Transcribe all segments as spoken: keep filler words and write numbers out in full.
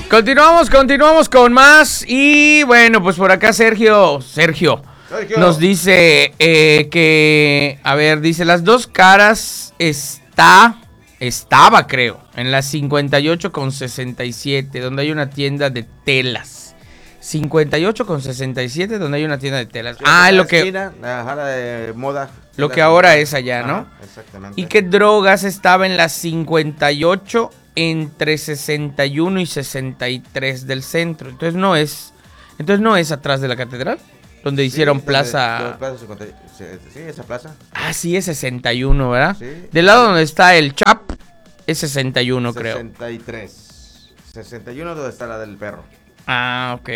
Continuamos, continuamos con más. Y bueno, pues por acá Sergio, Sergio, Sergio. nos dice eh, que, a ver, dice, las dos caras está, estaba creo, en la cincuenta y ocho con sesenta y siete, donde hay una tienda de telas. cincuenta y ocho con sesenta y siete, donde hay una tienda de telas. Sí, ah, es lo que... Esquina, la jala de moda. Lo que ahora es allá, ¿no? Ajá, exactamente. Y que drogas estaba en la cincuenta y ocho entre sesenta y uno y sesenta y tres del centro. Entonces no es, entonces no es atrás de la catedral, donde sí, hicieron plaza. plaza cincuenta, sí, esa plaza. Ah, sí, es sesenta y uno, ¿verdad? Sí. Del lado donde está el Chap es sesenta y uno, creo. sesenta y tres. sesenta y uno donde está la del perro. Ah, ok.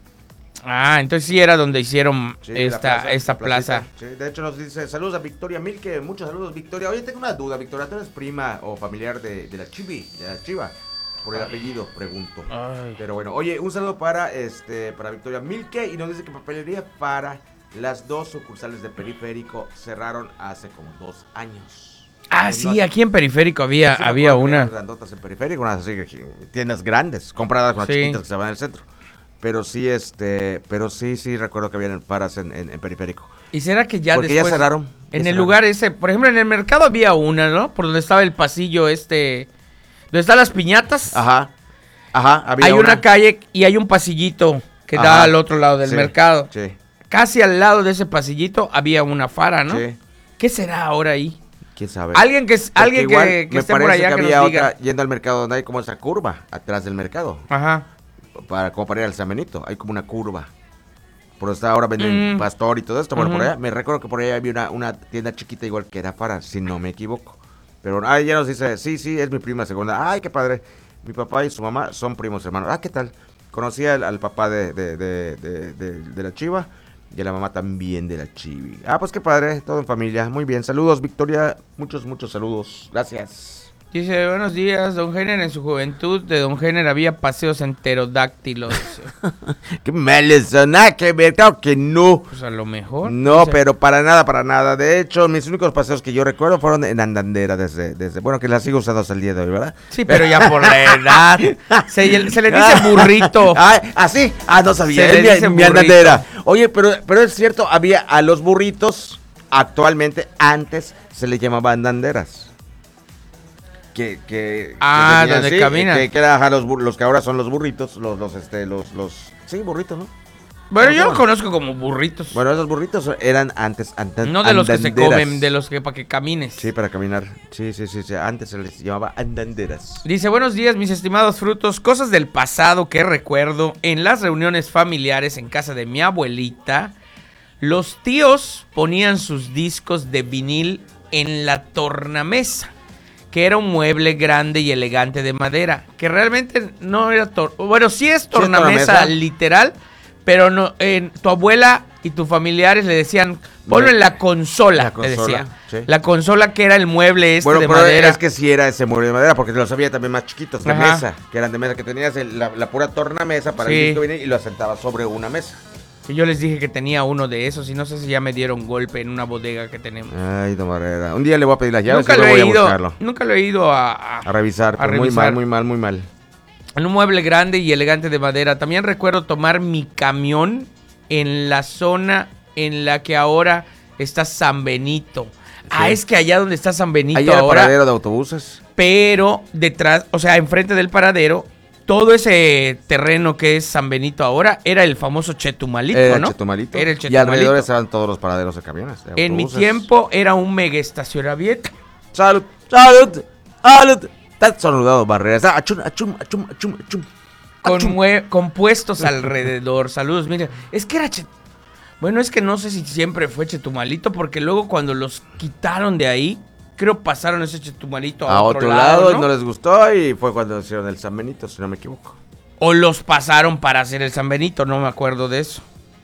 Ah, entonces sí era donde hicieron sí, esta, plaza, esta plaza. Sí, de hecho nos dice, saludos a Victoria Milke, muchos saludos Victoria. Oye, tengo una duda, Victoria, ¿tú eres prima o familiar de, de la Chivi, de la Chiva? Por el Ay. apellido, pregunto. Ay. Pero bueno, oye, un saludo para este para Victoria Milke y nos dice que papelería para las dos sucursales de Periférico cerraron hace como dos años. Ah, sí, no, aquí en Periférico había, sí, había una. Grandotas en Periférico, unas así, tiendas grandes, compradas con las sí. chiquitas que se van en el centro. Pero sí, este, pero sí, sí recuerdo que habían paras en, en, en Periférico. ¿Y será que ya Porque después? ya cerraron. En ya el cerraron. lugar ese, por ejemplo, en el mercado había una, ¿no? Por donde estaba el pasillo este, donde están las piñatas. Ajá, ajá, había Hay una. una calle y hay un pasillito que ajá. da al otro lado del sí, mercado. Sí. Casi al lado de ese pasillito había una fara, ¿no? Sí. ¿Qué será ahora ahí? ¿Quién sabe? Alguien que, alguien que, que esté por allá que, que había nos otra, diga. yendo al mercado donde hay como esa curva atrás del mercado. Ajá. Para, como para ir al San Benito, hay como una curva. Por donde está ahora venden mm. pastor y todo esto. Bueno, uh-huh. por allá, me recuerdo que por allá había una, una tienda chiquita igual que era para, si no me equivoco. Pero ah, ella nos dice, sí, sí, es mi prima segunda. Ay, qué padre. Mi papá y su mamá son primos hermanos. Ah, ¿qué tal? Conocí al, al papá de, de, de, de, de, de la Chiva y a la mamá también de la Chivi. Ah, pues qué padre, todo en familia. Muy bien, saludos, Victoria. Muchos, muchos saludos. Gracias. Dice, buenos días, don Jenner, en su juventud de don Jenner había paseos en pterodáctilos. Qué mal eso, nada que ver, claro que no. Pues a lo mejor. No, o sea, pero para nada, para nada. De hecho, mis únicos paseos que yo recuerdo fueron en andandera desde, desde bueno, que las sigo usando hasta el día de hoy, ¿verdad? Sí, pero ya por la edad. Se, se le dice burrito. Ah, ¿ah, sí? Ah, no sabía, se le mi, dice mi andandera. Oye, pero, pero es cierto, había a los burritos, actualmente, antes se les llamaba andanderas. Que, que, ah, que donde caminan. Que, que era los, los que ahora son los burritos, los, los, este, los, los, sí, burritos, ¿no? Bueno, yo los conozco como burritos. Bueno, esos burritos eran antes, antes no de los que se comen, de los que para que camines. Sí, para caminar. Sí, sí, sí, sí, antes se les llamaba andanderas. Dice, buenos días, mis estimados frutos, cosas del pasado que recuerdo en las reuniones familiares en casa de mi abuelita. Los tíos ponían sus discos de vinil en la tornamesa, que era un mueble grande y elegante de madera, que realmente no era, tor- bueno, sí es tornamesa, sí, tornamesa. literal, pero no, eh, tu abuela y tus familiares le decían, ponlo en la consola, la consola, le decía, sí. La consola que era el mueble este bueno, de pero madera. Es que sí era ese mueble de madera, porque los había también más chiquitos, de Ajá. mesa, que eran de mesa, que tenías el, la, la pura tornamesa para sí. el disco vinil y lo asentabas sobre una mesa. Y yo les dije que tenía uno de esos y no sé si ya me dieron golpe en una bodega que tenemos. Ay, don Barrera. Un día le voy a pedir las llaves nunca y lo voy he ido, a buscarlo. Nunca lo he ido a... A, a revisar, a revisar. Muy mal, muy mal, muy mal. En un mueble grande y elegante de madera. También recuerdo tomar mi camión en la zona en la que ahora está San Benito. Sí. Ah, es que allá donde está San Benito allá ahora... el paradero de autobuses. Pero detrás, o sea, enfrente del paradero... Todo ese terreno que es San Benito ahora era el famoso Chetumalito, era ¿no? Chetumalito. Era el Chetumalito. Y alrededor estaban todos los paraderos de camiones. De en mi tiempo era un mega estacionamiento. Salud, salud, salud. Estás saludado, Barreras. Achum, achum, achum, achum, achum. Con, mue- con puestos alrededor. Saludos, mira. Es que era... Chet- bueno, es que no sé si siempre fue Chetumalito, porque luego cuando los quitaron de ahí... Creo pasaron ese Chetumalito a, a otro, otro lado, lado, ¿no? no les gustó y fue cuando hicieron el San Benito, si no me equivoco. O los pasaron para hacer el San Benito, no me acuerdo de eso.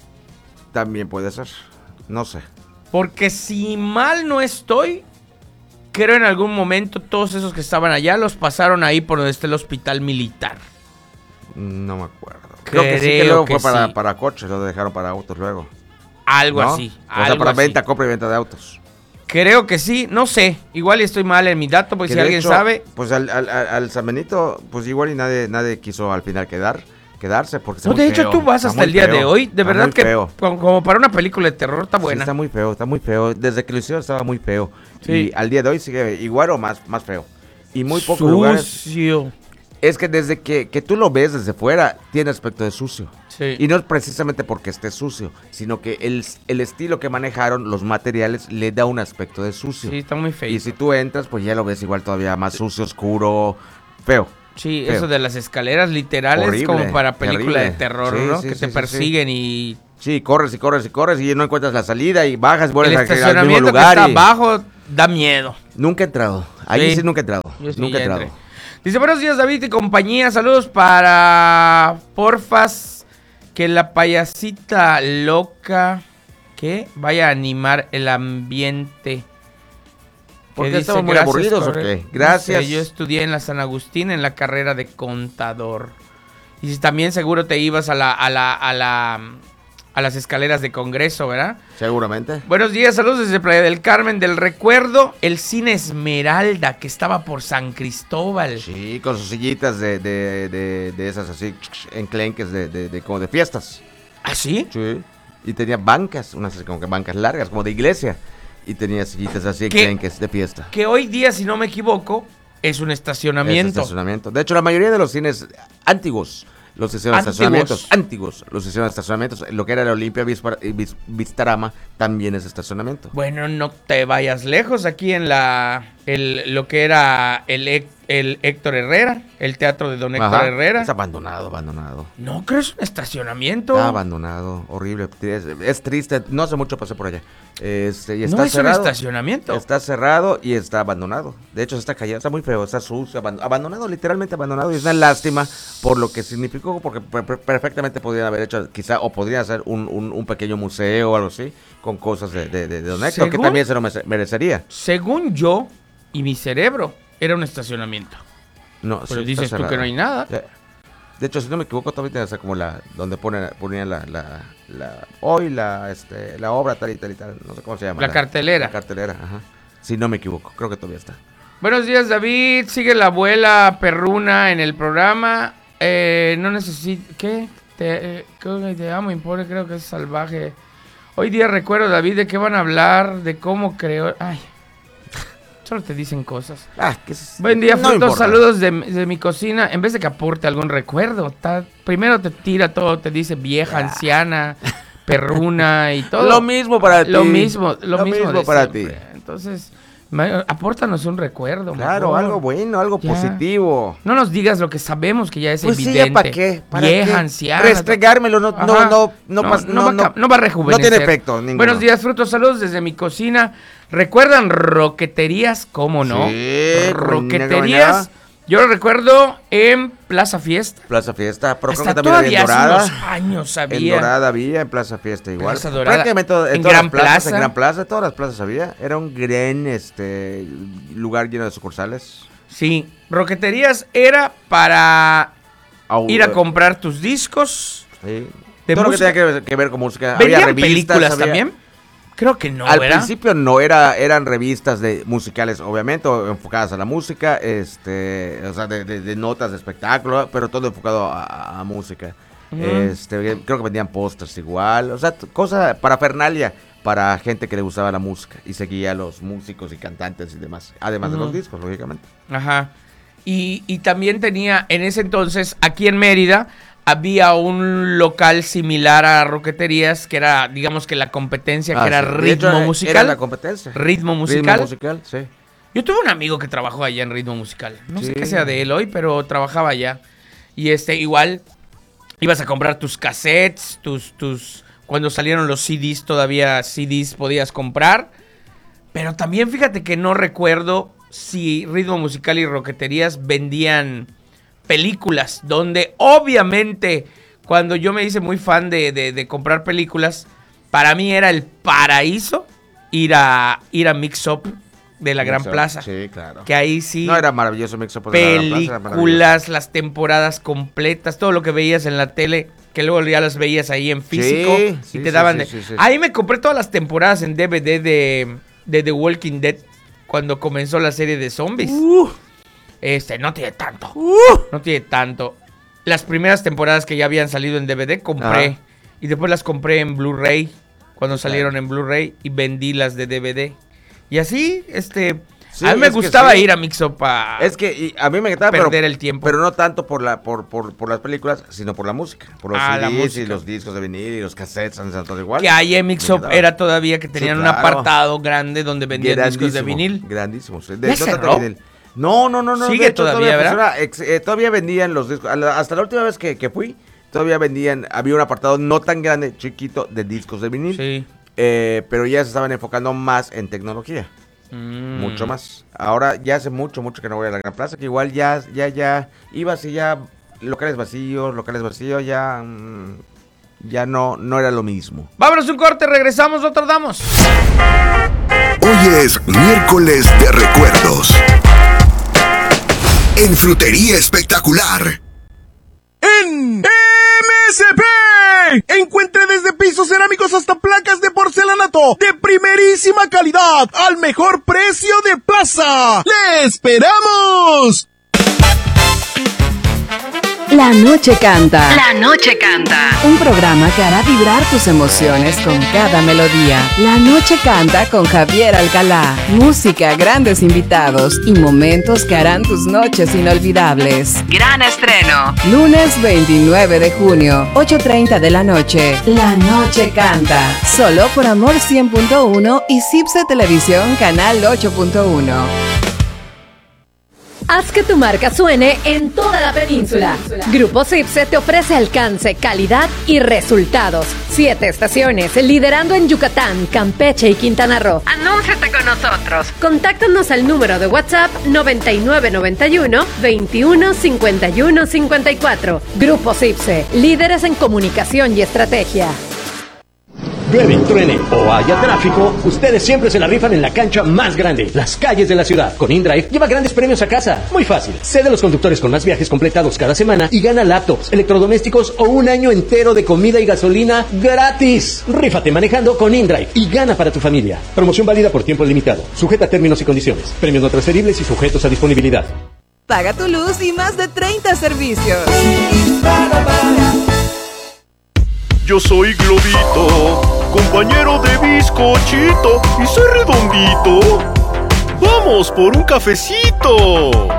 También puede ser, no sé. Porque si mal no estoy, creo en algún momento todos esos que estaban allá los pasaron ahí por donde está el hospital militar. No me acuerdo. Creo, creo que sí, que luego que fue para, sí. para coches, lo dejaron para autos luego. Algo ¿no? así. O sea, para así. Venta, compra y venta de autos. Creo que sí, no sé. Igual estoy mal en mi dato, porque Que si de alguien hecho, sabe. Pues al, al, al, al San Benito, pues igual y nadie, nadie quiso al final quedar, quedarse porque está No, muy de hecho, feo, tú vas está hasta muy el día feo, de hoy. De está verdad muy que feo. como, como para una película de terror está buena. Sí, está muy feo, está muy feo. Desde que lo hicieron estaba muy feo. Sí. Y al día de hoy sigue igual o más, más feo. Y muy pocos lugares. Sucio. Es que desde que, que tú lo ves desde fuera, tiene aspecto de sucio. Sí. Y no es precisamente porque esté sucio, sino que el, el estilo que manejaron, los materiales, le da un aspecto de sucio. Sí, está muy feo. Y si tú entras, pues ya lo ves igual todavía más sucio, oscuro, feo. Sí, feo. eso de las escaleras literales Horrible, como para película terrible. de terror, Sí, ¿no? sí, que sí, te sí, persiguen y... Sí, corres y corres y corres y no encuentras la salida y bajas, El vuelves al- al mismo estacionamiento que lugar. está y... abajo da miedo. Nunca he entrado. Ahí sí, Sí. nunca he entrado. Yo sí nunca he ya entrado. entré. Dice, buenos días David y compañía, saludos para porfas, que la payasita loca, que vaya a animar el ambiente. ¿Por Que qué dice, estamos muy "Gracias, aburridos o corre-". qué? No sé, Gracias. yo estudié en la San Agustín en la carrera de contador. Y si también seguro te ibas a la, a la, a la, a las escaleras de Congreso, ¿verdad? Seguramente. Buenos días, saludos desde Playa del Carmen. Del recuerdo, el cine Esmeralda, que estaba por San Cristóbal. Sí, con sus sillitas de, de, de, de esas así, enclenques de, de, de como de fiestas. ¿Ah, sí? Sí. Y tenía bancas, unas así como que bancas largas, como de iglesia. Y tenía sillitas así, ¿Qué? enclenques de fiesta. Que hoy día, si no me equivoco, es un Ese estacionamiento. estacionamiento. De hecho, la mayoría de los cines antiguos los hicieron Antiguos. estacionamientos. Antiguos. Los hicieron estacionamientos. Lo que era la Olimpia Vispar- Vis- Vistarama también es estacionamiento. Bueno, no te vayas lejos. Aquí en la el, lo que era el, Hec- el Héctor Herrera, el teatro de don Héctor Ajá. Herrera. Es abandonado, abandonado. No, creo que es un estacionamiento. Está abandonado, horrible. Es, es triste. No hace mucho pasé por allá. Este, y está No es cerrado. un estacionamiento. Está cerrado y está abandonado. De hecho, se está cayendo, está muy feo, está sucio, aban- abandonado, literalmente abandonado. Y es una lástima por lo que significó, porque per- per- perfectamente podrían haber hecho, quizá, o podría ser un, un, un pequeño museo o algo así, con cosas de, de, de, de Don Héctor, que Según- también se lo merece- merecería. Según yo y mi cerebro, era un estacionamiento. No, Pero sí, dices está tú que cerrado. no hay nada. Eh, De hecho, si no me equivoco, todavía tiene esa como la, donde ponen, ponían la, la, la, hoy la, este, la obra tal y tal y tal, no sé cómo se llama. La cartelera. La cartelera, ajá. Si no me equivoco, creo que todavía está. Buenos días, David. Sigue la abuela perruna en el programa. Eh, no necesito... ¿Qué? Te, eh, creo que te amo, impone, creo que es salvaje. Hoy día recuerdo, David, de qué van a hablar, de cómo creó... Ay, solo te dicen cosas. Ah, que es- Buen día, no frutos, importa. saludos de, de mi cocina. En vez de que aporte algún recuerdo, ta- primero te tira todo, te dice vieja, anciana, perruna y todo. Lo mismo para ti. Lo mismo, lo, Lo mismo, mismo de para siempre. ti. Entonces, ma- apórtanos un recuerdo. Claro, mejor. algo bueno, algo Ya. positivo. No nos digas lo que sabemos que ya es Pues sí, evidente. ¿ya para qué? ¿Para Vieja, qué? anciana. Restregármelo, no, no, Ajá. no, no, pas- no, va, a no, ca- no va a rejuvenecer. No tiene efecto ninguno. Buenos días, frutos, saludos desde mi cocina. ¿Recuerdan roqueterías? ¿Cómo no? Sí, roqueterías. Yo lo recuerdo en Plaza Fiesta. Plaza Fiesta, pero Hasta creo que también había todavía en hace Dorada. unos años En había. Dorada había, en Plaza Fiesta igual. Plaza Dorada. Prácticamente todo- en, En todas Gran las plazas, Plaza. en Gran Plaza, todas las plazas había. Era un gran este lugar lleno de sucursales. Sí, roqueterías era para Au- ir a comprar tus discos. Sí. de Todo lo que música. tenía que ver, que ver con música. ¿Venían había revistas, películas había- también? Creo que no, Al ¿verdad? principio no era, eran revistas de musicales, obviamente, o enfocadas a la música, este, o sea, de, de- de notas de espectáculo, pero todo enfocado a, a música. Ujú. Este, creo que vendían pósters igual, o sea, t- cosa para Fernalia, para gente que le gustaba la música y seguía a los músicos y cantantes y demás, además de Ujú. los discos, lógicamente. Ajá. Y, y también tenía, en ese entonces, aquí en Mérida, había un local similar a Roqueterías, que era, digamos que la competencia, que Ah, era sí. De ritmo hecho, era musical. la competencia. Ritmo musical. Ritmo musical, sí. Yo tuve un amigo que trabajó allá en ritmo musical. No sé Sí. qué sea de él hoy, pero trabajaba allá. Y este, igual, ibas a comprar tus cassettes, tus, tus, cuando salieron los C Ds, todavía C Ds podías comprar. Pero también fíjate que no recuerdo si ritmo musical y Roqueterías vendían películas, donde obviamente cuando yo me hice muy fan de, de, de comprar películas, para mí era el paraíso ir a, ir a Mix Up de la Gran Mix Up, Plaza. Sí, claro. Que ahí sí, No era maravilloso Mix Up de la Gran Plaza, era maravilloso. películas, las temporadas completas, todo lo que veías en la tele, que luego ya las veías ahí en físico Sí, y sí, te sí, daban sí, de... sí, sí. Ahí me compré todas las temporadas en D V D de, de The Walking Dead cuando comenzó la serie de zombies. Uh. Este, no tiene tanto. Uh. No tiene tanto. Las primeras temporadas que ya habían salido en D V D, compré. Ajá. Y después las compré en Blu-ray. Cuando salieron en Blu-ray. Y vendí las de D V D. Y así, este... Sí, a mí me es que gustaba sí. ir a Mixup a Es que y a mí me encantaba perder pero, el tiempo. pero no tanto por la por, por, por las películas, sino por la música. Por los Ah, la C Ds y música. los discos de vinil y los cassettes, han todo igual. Que ahí en Mixup encantaba. era todavía que tenían Sí, un claro. apartado grande donde vendían discos de Grandísimo, vinil. Grandísimo. sí. ¿Ya no tanto cerró? vinil. No, no, no, no. Sigue de hecho, todavía, ¿verdad? funciona, ex- eh, todavía vendían los discos. a la- Hasta la última vez que, que fui, todavía vendían. Había un apartado no tan grande, chiquito, de discos de vinil. Sí. Eh, pero ya se estaban enfocando más en tecnología. Mm. Mucho más. Ahora ya hace mucho, mucho que no voy a la Gran Plaza, que igual ya, ya, ya, ibas y ya, locales vacíos, locales vacíos, ya, mm, ya no, no era lo mismo. Vámonos un corte, regresamos, no tardamos. Hoy es miércoles de recuerdos. En Frutería Espectacular. En M S P. Encuentre desde pisos cerámicos hasta placas de porcelanato de primerísima calidad al mejor precio de plaza. ¡Le esperamos! La noche canta. La noche canta. Un programa que hará vibrar tus emociones con cada melodía. La noche canta con Javier Alcalá. Música, grandes invitados y momentos que harán tus noches inolvidables. Gran estreno. Lunes veintinueve de junio, ocho treinta de la noche. La noche canta. Solo por Amor cien punto uno y Cipse Televisión Canal ocho punto uno. Haz que tu marca suene en toda la península. Grupo Cipse te ofrece alcance, calidad y resultados. Siete estaciones, liderando en Yucatán, Campeche y Quintana Roo. Anúnciate con nosotros. Contáctanos al número de WhatsApp noventa y nueve noventa y uno veintiuno cincuenta y uno cincuenta y cuatro. Grupo Cipse, líderes en comunicación y estrategia. Llueve, truene o haya tráfico, ustedes siempre se la rifan en la cancha más grande, las calles de la ciudad. Con InDrive lleva grandes premios a casa. Muy fácil. Sé de los conductores con más viajes completados cada semana y gana laptops, electrodomésticos o un año entero de comida y gasolina gratis. Rífate manejando con InDrive y gana para tu familia. Promoción válida por tiempo limitado. Sujeta a términos y condiciones. Premios no transferibles y sujetos a disponibilidad. Paga tu luz y más de treinta servicios. Yo soy Globito, compañero de bizcochito, y soy redondito. ¡Vamos por un cafecito!